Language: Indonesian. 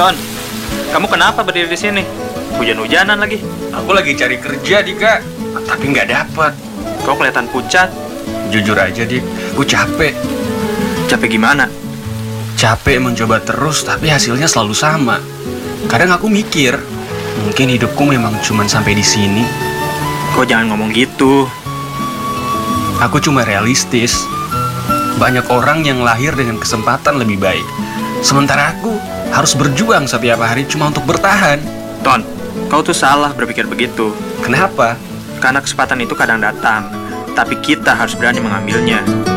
Ton, kamu kenapa berdiri di sini? Hujan-hujanan lagi. Aku lagi cari kerja, Dika, tapi nggak dapet. Kau kelihatan pucat. Jujur aja, Dik, aku capek. Capek gimana? Capek mencoba terus, tapi hasilnya selalu sama. Kadang aku mikir, mungkin hidupku memang cuma sampai di sini. Kau jangan ngomong gitu. Aku cuma realistis. Banyak orang yang lahir dengan kesempatan lebih baik. Sementara aku harus berjuang setiap hari cuma untuk bertahan. Ton, kau tuh salah berpikir begitu. Kenapa? Karena kesempatan itu kadang datang, tapi kita harus berani mengambilnya.